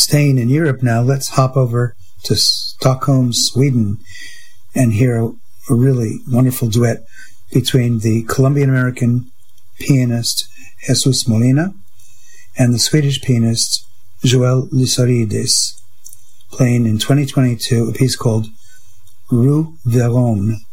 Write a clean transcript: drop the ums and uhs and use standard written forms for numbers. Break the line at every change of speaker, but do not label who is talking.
staying in Europe now, let's hop over to Stockholm, Sweden, and hear a really wonderful duet between the Colombian-American pianist Jesus Molina and the Swedish pianist Joel Lysarides, playing in 2022 a piece called Rue Vérone.